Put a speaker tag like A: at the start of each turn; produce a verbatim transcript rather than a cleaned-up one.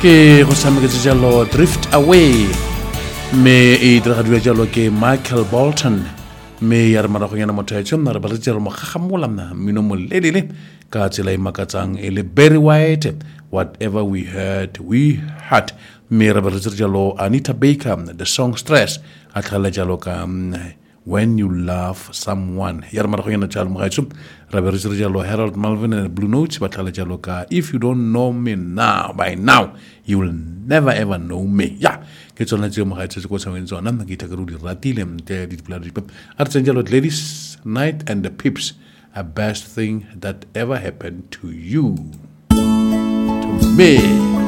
A: ke go sameketse jalo Drift Away me e diragadilwe jalo ke Michael Bolton me ya re marago yana motho ya tsona re ba re tsere mo gagamola mna mino molelele ka tsela e makatsang e le Barry White, Whatever We Heard We Heard me re ba re tsere jalo Anita Baker, the song Stress a tlhala jalo ka um, When You Love Someone ya re marago yana jalo mo gaetso re ba re tsere jalo Harold Melvin and the Blue Notes ba tlhala jalo ka If You Don't Know Me Now by Now You Will Never Ever Know Me ya ke tsona tse mo gaetse go tsamaeng tsona nna ke itse ke re di ratile mte di dipla di pep a re tseng jalo Ladies Night and the Pips, a best thing that ever happened to you to me.